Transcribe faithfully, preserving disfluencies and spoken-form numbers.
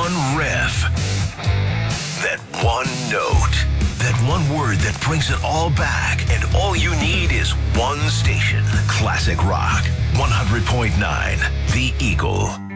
one riff, that one note, that one word that brings it all back, and all you need is one station. Classic Rock, one hundred point nine, The Eagle.